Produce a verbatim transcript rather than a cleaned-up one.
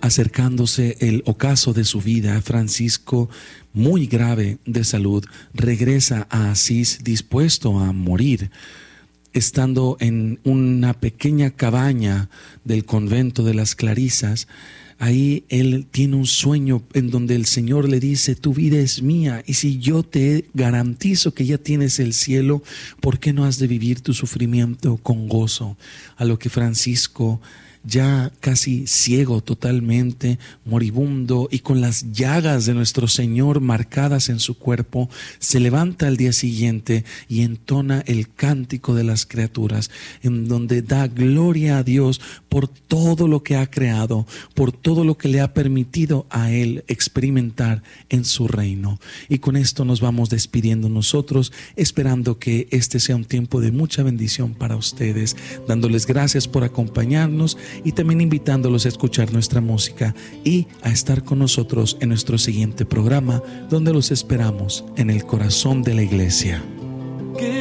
Acercándose el ocaso de su vida, Francisco, muy grave de salud, regresa a Asís dispuesto a morir. Estando en una pequeña cabaña del convento de las Clarisas, ahí él tiene un sueño en donde el Señor le dice: tu vida es mía, y si yo te garantizo que ya tienes el cielo, ¿por qué no has de vivir tu sufrimiento con gozo? A lo que Francisco, ya casi ciego totalmente, moribundo y con las llagas de nuestro Señor marcadas en su cuerpo, se levanta al día siguiente y entona el cántico de las criaturas, en donde da gloria a Dios por todo lo que ha creado, por todo lo que le ha permitido a Él experimentar en su reino. Y con esto nos vamos despidiendo nosotros, esperando que este sea un tiempo de mucha bendición para ustedes, dándoles gracias por acompañarnos y también invitándolos a escuchar nuestra música y a estar con nosotros en nuestro siguiente programa, donde los esperamos en el corazón de la iglesia.